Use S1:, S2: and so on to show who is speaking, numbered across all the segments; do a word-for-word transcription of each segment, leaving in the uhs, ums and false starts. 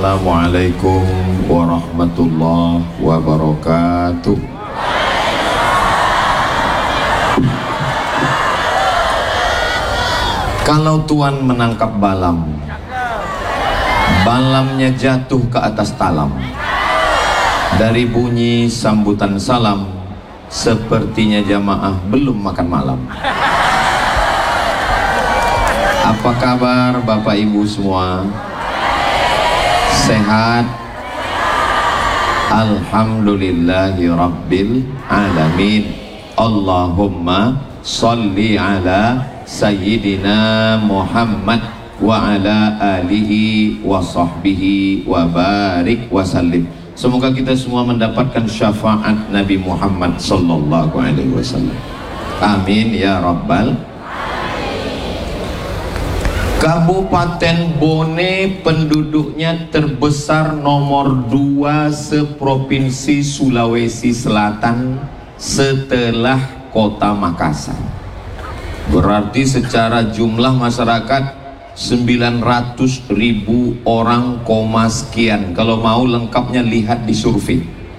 S1: Assalamualaikum warahmatullahi wabarakatuh. Kalau Tuan menangkap balam, balamnya jatuh ke atas talam, dari bunyi sambutan salam, sepertinya jamaah belum makan malam. Apa kabar Bapak Ibu semua? Sehat? Alhamdulillahi Rabbil Alamin. Allahumma salli ala Sayyidina Muhammad wa ala alihi wa sahbihi wa barik wa sallim. Semoga kita semua mendapatkan syafaat Nabi Muhammad sallallahu alaihi wasallam. Amin ya rabbal. Kabupaten Bone penduduknya terbesar nomor dua seprovinsi Sulawesi Selatan setelah kota Makassar. Berarti secara jumlah masyarakat sembilan ratus ribu orang koma sekian. Kalau mau lengkapnya lihat di survei,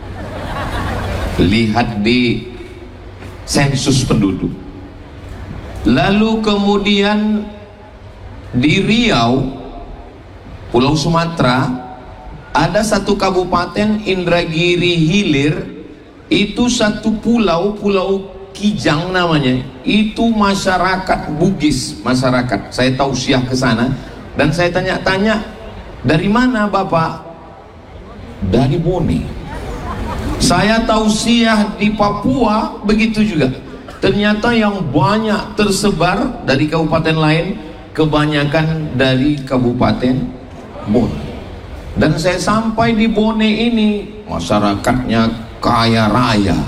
S1: lihat di sensus penduduk. Lalu kemudian di Riau, Pulau Sumatera, ada satu kabupaten Indragiri Hilir. Itu satu pulau, Pulau Kijang namanya. Itu masyarakat Bugis, masyarakat. Saya tausiah ke sana dan saya tanya-tanya, dari mana Bapak? Dari Bone. Saya tausiah di Papua, begitu juga. Ternyata yang banyak tersebar dari kabupaten lain, kebanyakan dari Kabupaten Bone. Dan saya sampai di Bone ini, masyarakatnya kaya raya.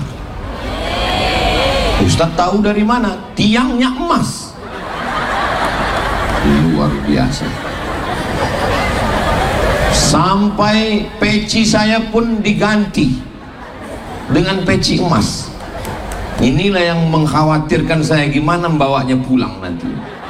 S1: Ustaz tahu dari mana? Tiangnya emas. Luar biasa. Sampai peci saya pun diganti dengan peci emas. Inilah yang mengkhawatirkan saya, gimana membawanya pulang nanti.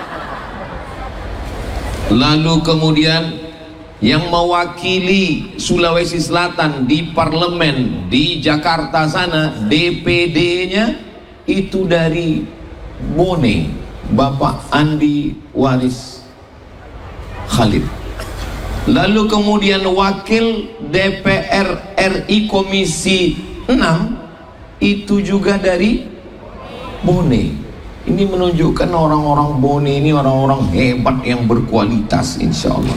S1: Lalu kemudian yang mewakili Sulawesi Selatan di parlemen di Jakarta sana, D P D-nya itu dari Bone, Bapak Andi Waris Khalid. Lalu kemudian wakil D P R R I Komisi enam itu juga dari Bone. Ini menunjukkan orang-orang Bone ini orang-orang hebat yang berkualitas, insya Allah.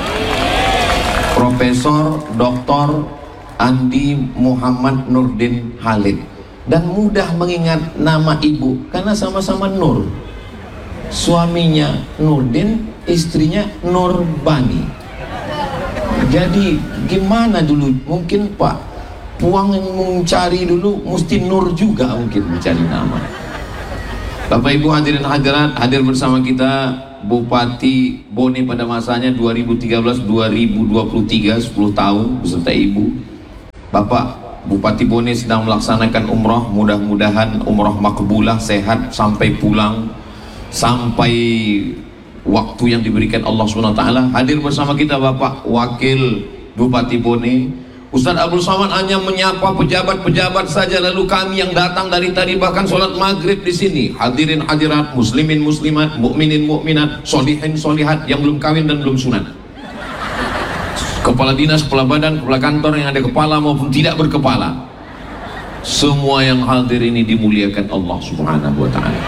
S1: Profesor Doktor Andi Muhammad Nurdin Khalid. Dan mudah mengingat nama ibu karena sama-sama Nur. Suaminya Nurdin, istrinya Nurbani. Jadi gimana dulu? Mungkin Pak Puang yang mencari dulu mesti Nur juga mungkin mencari nama. Bapak Ibu hadirin hadirat, hadir bersama kita Bupati Bone pada masanya dua ribu tiga belas sampai dua ribu dua puluh tiga, sepuluh tahun beserta Ibu. Bapak Bupati Bone sedang melaksanakan umroh, mudah-mudahan umroh makbulah, sehat sampai pulang, sampai waktu yang diberikan Allah subhanahu wa taala. Hadir bersama kita Bapak Wakil Bupati Bone Ustaz Abdul Somad hanya menyapa pejabat-pejabat saja, lalu kami yang datang dari tadi bahkan sholat maghrib di sini. Hadirin hadirat, muslimin muslimat, mukminin mukminat, solihin solihat yang belum kawin dan belum sunat. Kepala dinas, kepala badan, kepala kantor yang ada kepala maupun tidak berkepala. Semua yang hadir ini dimuliakan Allah Subhanahu wa taala.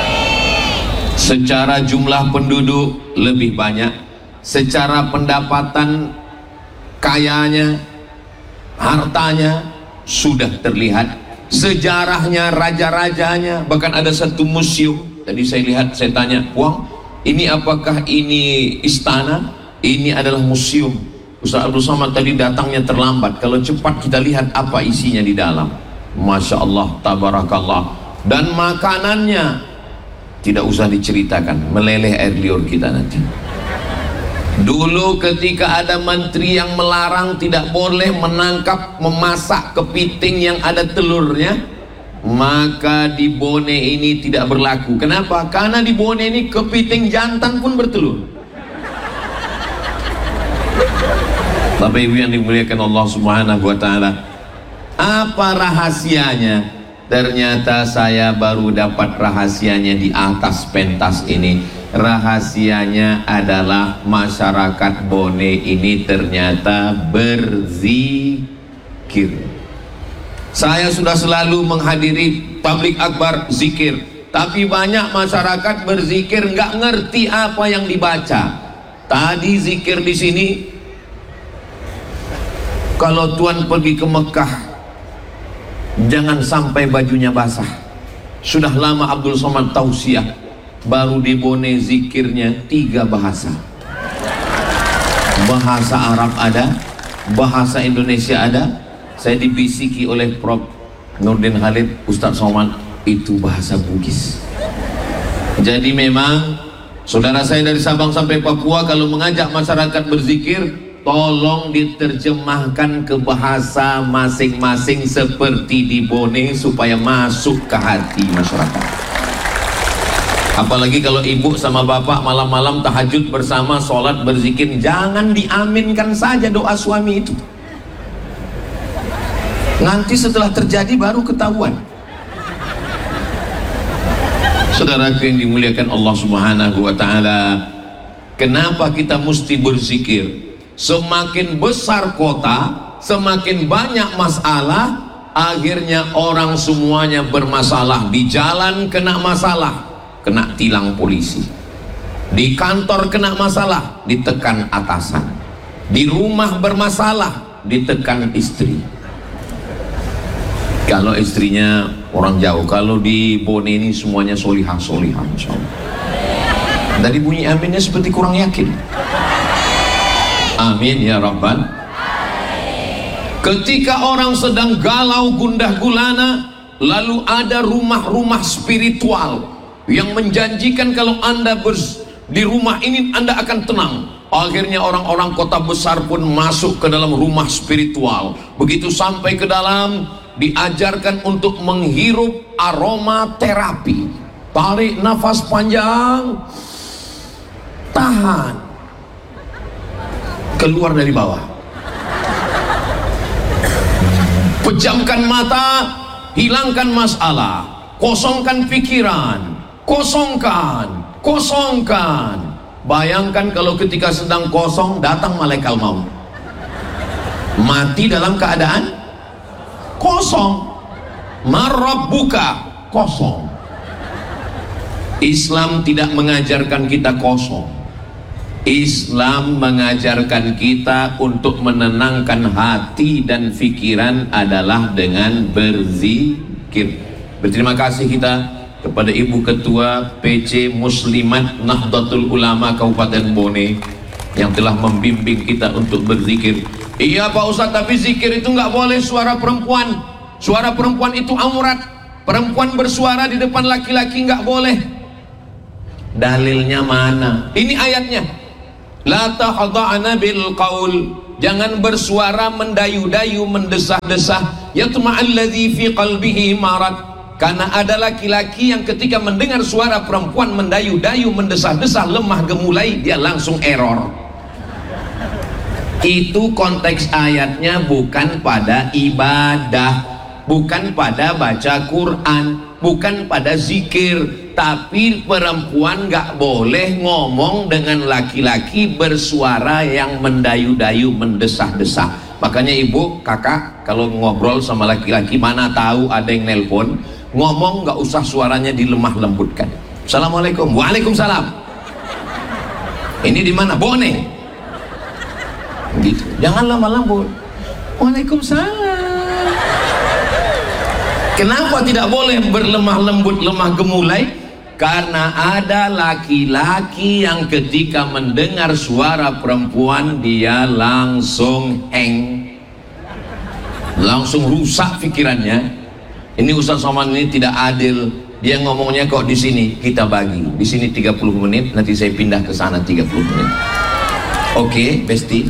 S1: Secara jumlah penduduk lebih banyak, secara pendapatan kayanya, hartanya sudah terlihat, sejarahnya, raja-rajanya, bahkan ada satu museum. Tadi saya lihat, saya tanya, Puang, ini apakah ini istana? Ini adalah museum. Ustaz Abdul Somad tadi datangnya terlambat. Kalau cepat kita lihat apa isinya di dalam. Masya Allah, tabarakallah. Dan makanannya tidak usah diceritakan, meleleh air liur kita nanti. Dulu ketika ada menteri yang melarang tidak boleh menangkap, memasak kepiting yang ada telurnya, maka di Bone ini tidak berlaku. Kenapa? Karena di Bone ini kepiting jantan pun bertelur. Bapak Ibu yang dimuliakan Allah Subhanahu wa taala, apa rahasianya? Ternyata saya baru dapat rahasianya di atas pentas ini. Rahasianya adalah masyarakat Bone ini ternyata berzikir. Saya sudah selalu menghadiri tablik akbar zikir, tapi banyak masyarakat berzikir nggak ngerti apa yang dibaca. Tadi zikir di sini, kalau Tuhan pergi ke Mekah, jangan sampai bajunya basah. Sudah lama Abdul Somad tausiah, baru di Bone zikirnya tiga bahasa. Bahasa Arab ada, bahasa Indonesia ada. Saya dibisiki oleh Prof Nurdin Halid, Ustadz Somad, itu bahasa Bugis. Jadi memang saudara saya dari Sabang sampai Papua kalau mengajak masyarakat berzikir, tolong diterjemahkan ke bahasa masing-masing seperti di Bone supaya masuk ke hati masyarakat. Apalagi kalau ibu sama bapak malam-malam tahajud bersama, sholat berzikir, jangan diaminkan saja doa suami itu. Nanti setelah terjadi baru ketahuan. Saudaraku yang dimuliakan Allah Subhanahu wa taala, kenapa kita mesti berzikir? Semakin besar kota, semakin banyak masalah, akhirnya orang semuanya bermasalah. Di jalan kena masalah, kena tilang polisi. Di kantor kena masalah, ditekan atasan. Di rumah bermasalah, ditekan istri. Kalau istrinya orang jauh, kalau di Bone ini semuanya solihah solihah, insya Allah. Tadi bunyi aminnya seperti kurang yakin. Amin ya Rabbal. Ketika orang sedang galau gundah gulana, lalu ada rumah-rumah spiritual yang menjanjikan kalau Anda bers di rumah ini Anda akan tenang. Akhirnya orang-orang kota besar pun masuk ke dalam rumah spiritual. Begitu sampai ke dalam, diajarkan untuk menghirup aroma terapi. Tarik nafas panjang, tahan, keluar dari bawah, pejamkan mata, hilangkan masalah, kosongkan pikiran, kosongkan, kosongkan. Bayangkan kalau ketika sedang kosong datang malaikat maut, mati dalam keadaan kosong. Marabbuka, kosong. Islam tidak mengajarkan kita kosong. Islam mengajarkan kita untuk menenangkan hati dan pikiran adalah dengan berzikir. Berterima kasih kita kepada Ibu Ketua P C Muslimat Nahdlatul Ulama Kabupaten Bone yang telah membimbing kita untuk berzikir. Iya Pak Ustadz, tapi zikir itu nggak boleh suara perempuan. Suara perempuan itu aurat. Perempuan bersuara di depan laki-laki nggak boleh. Dalilnya mana? Ini ayatnya. La tahda'na bil qaul. Jangan bersuara mendayu-dayu, mendesah-desah. Yatma'alladzi fi qalbihi marad. Karena ada laki-laki yang ketika mendengar suara perempuan mendayu-dayu, mendesah-desah, lemah gemulai, dia langsung error. Itu konteks ayatnya bukan pada ibadah, bukan pada baca Quran, bukan pada zikir. Tapi perempuan gak boleh ngomong dengan laki-laki bersuara yang mendayu-dayu, mendesah-desah. Makanya ibu, kakak kalau ngobrol sama laki-laki, mana tahu ada yang nelpon, ngomong gak usah suaranya dilemah lembutkan. Assalamualaikum. Waalaikumsalam. Ini di mana? Bone. Gitu. Jangan lemah lembut. Waalaikumsalam. Kenapa tidak boleh berlemah lembut, lemah gemulai? Karena ada laki-laki yang ketika mendengar suara perempuan dia langsung hang, langsung rusak pikirannya. Ini Ustaz Somad ini tidak adil. Dia ngomongnya kok di sini kita bagi. Di sini tiga puluh menit, nanti saya pindah ke sana tiga puluh menit. Oke, okay, Besti.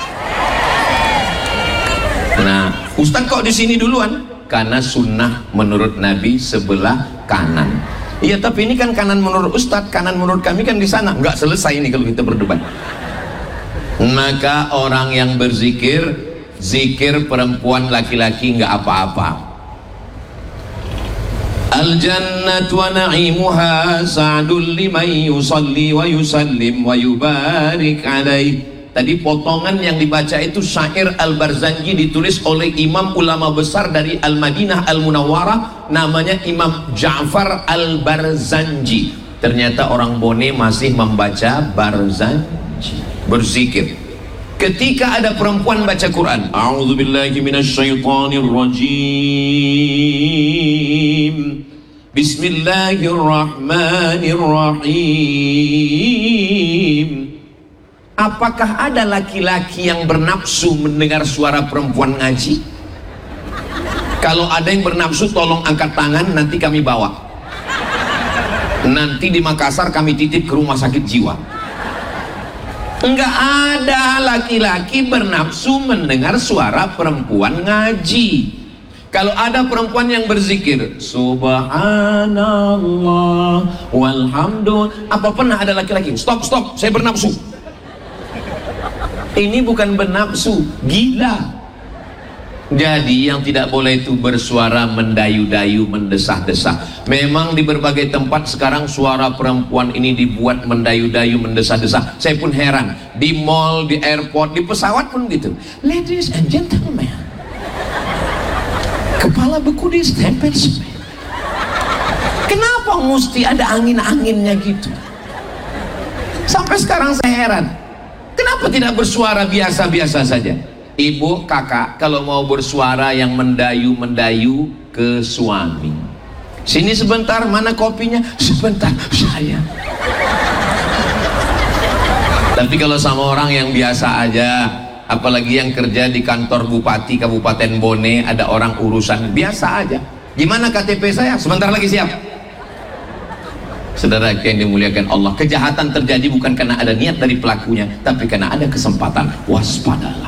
S1: Nah, Ustaz kok di sini duluan? Karena sunnah menurut Nabi sebelah kanan. Iya, tapi ini kan kanan menurut Ustaz, kanan menurut kami kan di sana. Nggak selesai ini kalau kita berdebat. Maka orang yang berzikir, zikir perempuan laki-laki nggak apa-apa. Al jannatu wa na'imuha sa'dul liman yusalli wa yusallim wa yubarik alaih. Tadi potongan yang dibaca itu syair Al-Barzanji, ditulis oleh imam ulama besar dari Al-Madinah Al-Munawwarah, namanya Imam Ja'far Al-Barzanji. Ternyata orang Bone masih membaca Barzanji, berzikir. Ketika ada perempuan baca Quran, a'udzubillahi minasyaitonirrajim, bismillahirrahmanirrahim. Apakah ada laki-laki yang bernafsu mendengar suara perempuan ngaji? Kalau ada yang bernafsu, tolong angkat tangan, nanti kami bawa. Nanti di Makassar kami titip ke rumah sakit jiwa. Enggak ada laki-laki bernafsu mendengar suara perempuan ngaji. Kalau ada perempuan yang berzikir subhanallah walhamdulillah, apa pernah ada laki-laki stop stop saya bernafsu? Ini bukan bernafsu, gila. Jadi yang tidak boleh itu bersuara mendayu-dayu, mendesah-desah. Memang di berbagai tempat sekarang suara perempuan ini dibuat mendayu-dayu, mendesah-desah. Saya pun heran, di mall, di airport, di pesawat pun gitu. Ladies and gentlemen, kepala beku di stempel semen. Kenapa mesti ada angin-anginnya gitu? Sampai sekarang saya heran, kenapa tidak bersuara biasa-biasa saja? Ibu, kakak, kalau mau bersuara yang mendayu-mendayu ke suami. Sini sebentar, mana kopinya? Sebentar, saya. Tapi kalau sama orang yang biasa aja, apalagi yang kerja di kantor bupati Kabupaten Bone, ada orang urusan biasa aja. Gimana K T P saya? Sebentar lagi siap. Saudara yang dimuliakan Allah, kejahatan terjadi bukan karena ada niat dari pelakunya, tapi karena ada kesempatan. Waspadalah.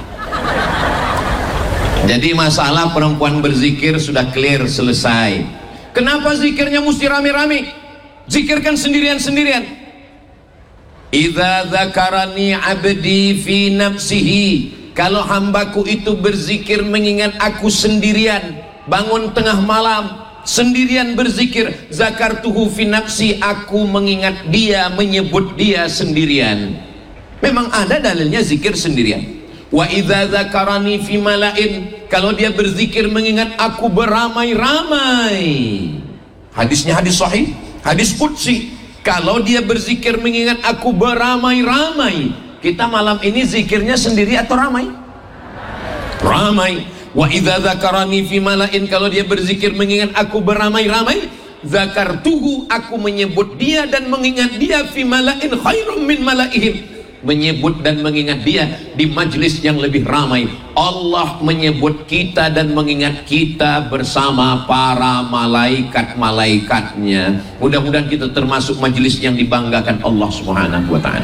S1: Jadi masalah perempuan berzikir sudah clear, selesai. Kenapa zikirnya mesti rame-rame? Zikirkan sendirian-sendirian. Idza dzakarani abdi fi nafsihi, kalau hambaku itu berzikir mengingat aku sendirian, bangun tengah malam sendirian berzikir, zakartuhu fi nafsi, aku mengingat dia, menyebut dia sendirian. Memang ada dalilnya zikir sendirian. Wa idza dzakarani fi malain, kalau dia berzikir mengingat aku beramai-ramai. Hadisnya hadis sahih, hadis qudsi. Kalau dia berzikir mengingat aku beramai-ramai. Kita malam ini zikirnya sendiri atau ramai? Ramai. Wa idza dzakarani fi malain, kalau dia berzikir mengingat aku beramai-ramai, zakartuhu, aku menyebut dia dan mengingat dia fi malain khairum min malaihim, menyebut dan mengingat dia di majlis yang lebih ramai. Allah menyebut kita dan mengingat kita bersama para malaikat-malaikatnya. Mudah-mudahan kita termasuk majlis yang dibanggakan Allah Subhanahu wa ta'ala.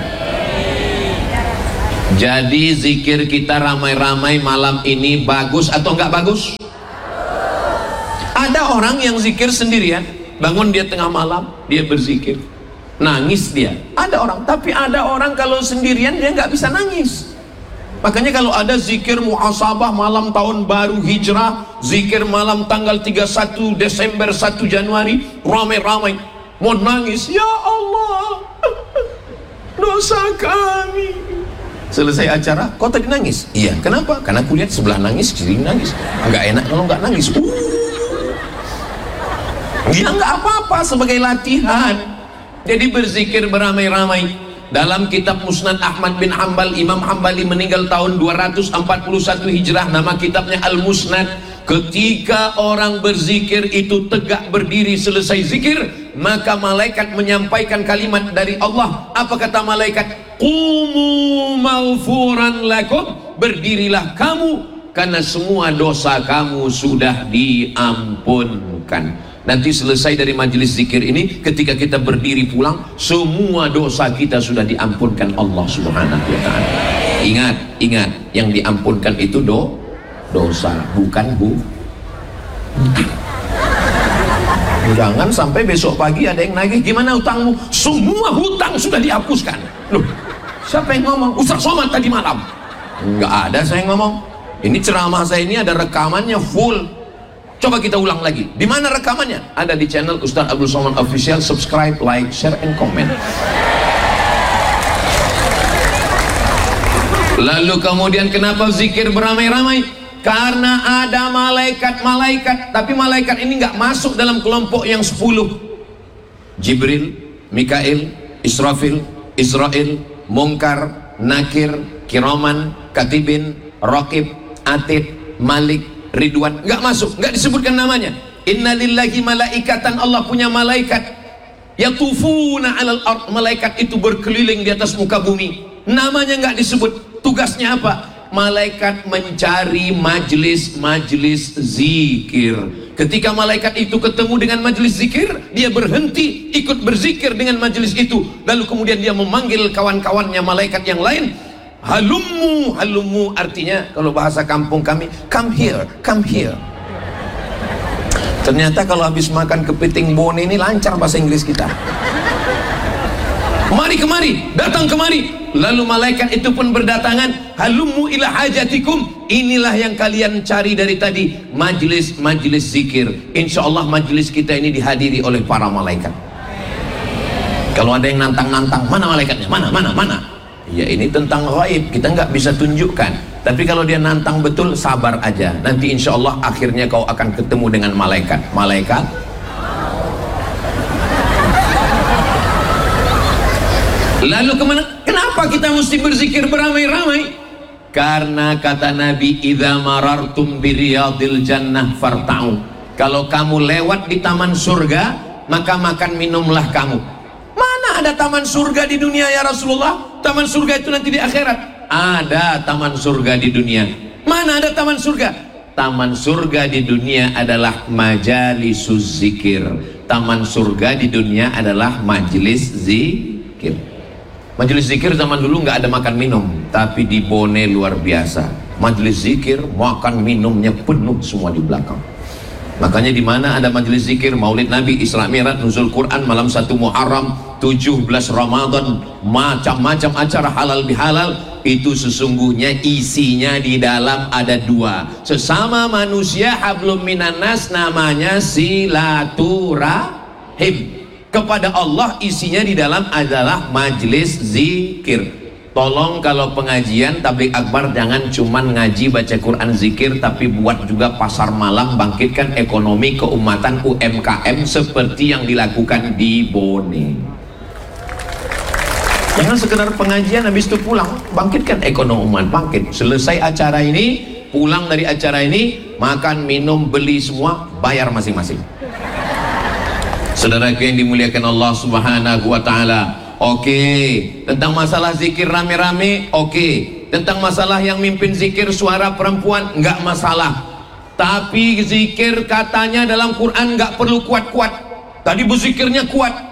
S1: Jadi zikir kita ramai-ramai malam ini bagus atau enggak bagus? Ada orang yang zikir sendirian, bangun dia tengah malam, dia berzikir, nangis dia. Ada orang, tapi ada orang kalau sendirian dia nggak bisa nangis. Makanya kalau ada zikir muhasabah malam tahun baru hijrah, zikir malam tanggal tiga puluh satu Desember satu Januari, ramai-ramai mau nangis, ya Allah dosa kami. Selesai acara, kau tadi nangis? Iya, kenapa? Karena aku lihat sebelah nangis, kiri nangis. Nggak enak kalau nggak nangis. uh. Ya nggak apa-apa, sebagai latihan. Jadi berzikir beramai-ramai. Dalam kitab Musnad Ahmad bin Hanbal, Imam Hanbali meninggal tahun dua ratus empat puluh satu Hijrah, nama kitabnya Al-Musnad. Ketika orang berzikir itu tegak berdiri selesai zikir, maka malaikat menyampaikan kalimat dari Allah. Apa kata malaikat? Qumu maghfuran lakum, berdirilah kamu karena semua dosa kamu sudah diampunkan. Nanti selesai dari majelis zikir ini, ketika kita berdiri pulang, semua dosa kita sudah diampunkan Allah Subhanahu wa ta'ala. Ingat, ingat, yang diampunkan itu do, dosa, bukan bu. Jangan sampai besok pagi ada yang nagih, gimana hutangmu? Semua hutang sudah dihapuskan. Loh, Siapa yang ngomong? Ustaz Somad tadi malam. Nggak ada saya ngomong. Ini ceramah saya ini ada rekamannya full. Coba kita ulang lagi. Di mana rekamannya? Ada di channel Ustaz Abdul Somad Official. Subscribe, like, share, and comment. Lalu kemudian kenapa zikir beramai-ramai? Karena ada malaikat-malaikat, tapi malaikat ini nggak masuk dalam kelompok yang sepuluh. Jibril, Mikail, Israfil, Israel, Munkar, Nakir, Kiraman, Katibin, Raqib, Atid, Malik, Ridwan, nggak masuk, nggak disebutkan namanya. Innalillahi malaikatan, Allah punya malaikat. Yatufuna alal ard, malaikat itu berkeliling di atas muka bumi. Namanya nggak disebut. Tugasnya apa? Malaikat mencari majelis-majelis zikir. Ketika malaikat itu ketemu dengan majelis zikir, dia berhenti ikut berzikir dengan majelis itu. Lalu kemudian dia memanggil kawan-kawannya malaikat yang lain. Halummu, halummu artinya kalau bahasa kampung kami, come here, come here. Ternyata kalau habis makan kepiting bone ini lancar bahasa Inggris kita. Mari kemari, datang kemari. Lalu malaikat itu pun berdatangan. Halummu ila hajatikum. Inilah yang kalian cari dari tadi, majlis-majlis zikir. Insya Allah majlis kita ini dihadiri oleh para malaikat. Kalau ada yang nantang-nantang, mana malaikatnya? Mana, mana, mana? Ya ini tentang ghaib, kita nggak bisa tunjukkan. Tapi kalau dia nantang betul, sabar aja. Nanti insya Allah akhirnya kau akan ketemu dengan malaikat. Malaikat lalu kemana? Kenapa kita mesti berzikir beramai-ramai? Karena kata Nabi, idza marartum biriyadil jannah farta'u. Kalau kamu lewat di taman surga, maka makan minumlah kamu. Mana ada taman surga di dunia ya Rasulullah? Taman surga itu nanti di akhirat. Ada taman surga di dunia. Mana ada taman surga? Taman surga di dunia adalah majalisuz zikir. Taman surga di dunia adalah majelis zikir. Majelis zikir zaman dulu nggak ada makan minum, tapi di Bone luar biasa. Majelis zikir, makan minumnya penuh semua di belakang. Makanya di mana ada majelis zikir, Maulid Nabi, Isra Mi'raj, Nuzul Quran, malam satu Muharram, tujuh belas Ramadan, macam-macam acara halal bihalal, itu sesungguhnya isinya di dalam ada dua. Sesama manusia hablum minannas, namanya silaturahim. Kepada Allah isinya di dalam adalah majelis zikir. Tolong kalau pengajian tabligh akbar jangan cuman ngaji baca Quran zikir, tapi buat juga pasar malam, bangkitkan ekonomi keumatan U M K M seperti yang dilakukan di Bone. Jangan sekedar pengajian habis itu pulang, bangkitkan ekonomi umat, bangkit. Selesai acara ini, pulang dari acara ini, makan, minum, beli semua, bayar masing-masing. Saudaraku yang dimuliakan Allah Subhanahu wa taala. Oke, okay. Tentang masalah zikir rame-rame, oke. Okay. Tentang masalah yang mimpin zikir suara perempuan, enggak masalah. Tapi zikir katanya dalam Quran enggak perlu kuat-kuat. Tadi berzikirnya kuat.